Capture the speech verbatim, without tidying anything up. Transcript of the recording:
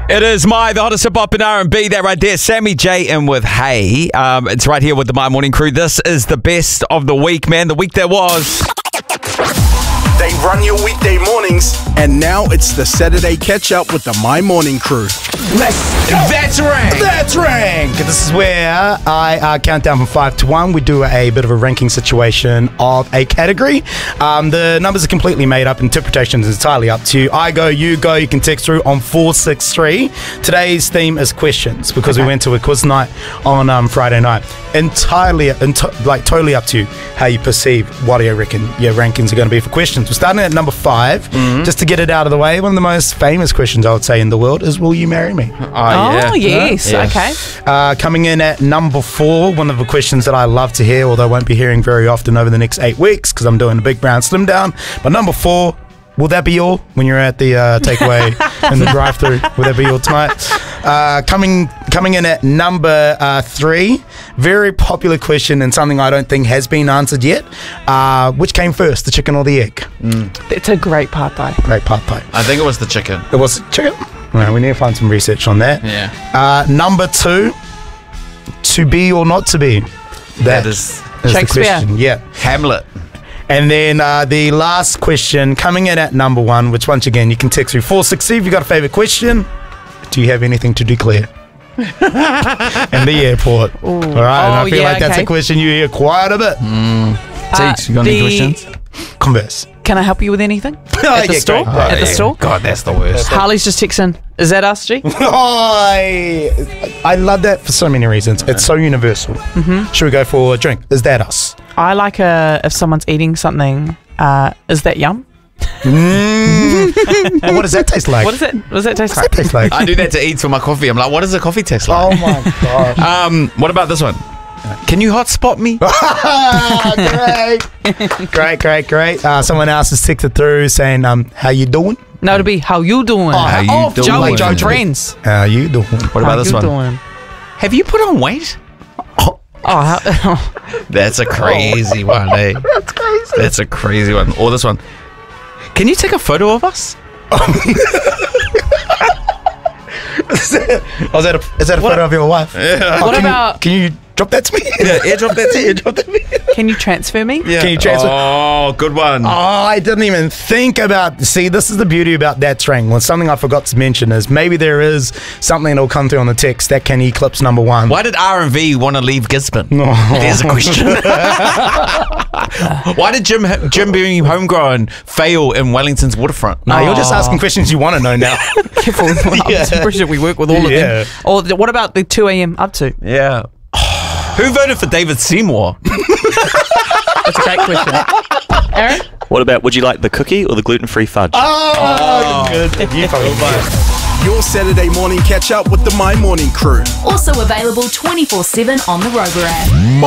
It is My, the hottest hip-hop and R and B. That right there, Sammy J in with Hey. Um, it's right here with the My Morning Crew. This is the best of the week, man. The week that was. They run your weekday mornings, and now it's the Saturday catch-up with the My Morning Crew. Let's go. That's rank. That's rank. This is where I uh, count down from five to one. We do a bit of a ranking situation of a category. Um, the numbers are completely made up. Interpretation is entirely up to you. I go, you go. You can text through on four six three. Today's theme is questions because okay. we went to a quiz night on um, Friday night. Entirely, enti- like totally up to you how you perceive what I reckon your rankings are going to be for questions. We're starting at number five. Mm-hmm. Just to get it out of the way, one of the most famous questions I would say in the world is, will you marry me? Oh, yeah. Oh, yes. Yeah. Okay. Uh, coming in at number four, one of the questions that I love to hear, although I won't be hearing very often over the next eight weeks because I'm doing a big brown slim down. But number four, will that be all when you're at the uh, takeaway in the drive-thru? Will that be all tonight? Uh, coming coming in at number uh, three, very popular question and something I don't think has been answered yet. Uh, which came first, the chicken or the egg? Mm. It's a great pad thai. Great pad thai. I think it was the chicken. It was chicken? Right, we need to find some research on that. Yeah. Uh, number two, to be or not to be. That, that is, is Shakespeare. the question. Yeah. Hamlet. And then uh, the last question coming in at number one, which once again you can text through four six zero if you got a favourite question. Do you have anything to declare? In the airport. Ooh. All right, oh, and I feel yeah, like that's okay. a question you hear quite a bit. Mm. Uh, Teach, you got any questions? Converse. Can I help you with anything? Oh, At the yeah, store? great. Oh, At the yeah. store? God, that's the worst. Harley's just texting. Is that us, G? Oh, I, I love that for so many reasons. It's so universal. Mm-hmm. Should we go for a drink? Is that us? I like uh, if someone's eating something, uh, is that yum? Mm. And what does that taste like? What does it? What does that taste What like? does that taste like? I do that to eat for my coffee. I'm like, what does the coffee taste like? Oh my gosh. Um, what about this one? Can you hotspot me? Great. Great, great, great. Uh, someone else has texted through saying, um, how you doing? No, it'll be how you doing? Oh, How you oh, doing? Joey Like from Joey. Friends. How you doing? What about how this you one? Doing? Have you put on weight? Oh, how, That's a crazy one, eh? That's crazy. That's a crazy one. Or this one. Can you take a photo of us? Is that, oh, is that a, is that a photo of your wife? Yeah. Oh, What can about- You, can you drop that to me? Yeah, airdrop that to you. Airdrop that to me. can you transfer me? Yeah. Can you transfer? Oh, good one. Oh, I didn't even think about. See, this is the beauty about that string. Well, something I forgot to mention is maybe there is something that'll come through on the text that can eclipse number one. Why did R and V want to leave Gisborne? No. There's a question. Why did Jim Jim being homegrown fail in Wellington's waterfront? No, you're just Aw. asking questions you want to know now. Careful. I'm Yeah. pretty sure we work with all of Yeah. them. Or th- what about the two a.m. up to? Yeah. Who voted for David Seymour? That's a great question. Aaron? What about, would you like the cookie or the gluten-free fudge? Oh, good. You probably Your Saturday morning catch-up with the My Morning Crew. Also available twenty-four seven on the Rover app.